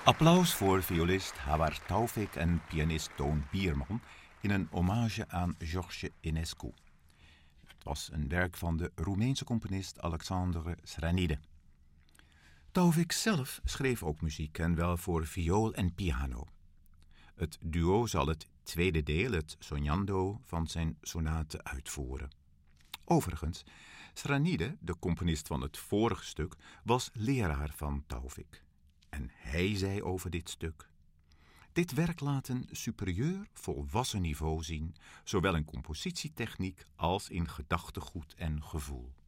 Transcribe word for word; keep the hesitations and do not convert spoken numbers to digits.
Applaus voor violist Hawar Taufik en pianist Toon Bierman in een hommage aan George Enescu. Het was een werk van de Roemeense componist Alexandre Sranide. Taufik zelf schreef ook muziek en wel voor viool en piano. Het duo zal het tweede deel, het Sognando, van zijn sonate uitvoeren. Overigens, Sranide, de componist van het vorige stuk, was leraar van Taufik. En hij zei over dit stuk: dit werk laat een superieur, volwassen niveau zien, zowel in compositietechniek als in gedachtegoed en gevoel.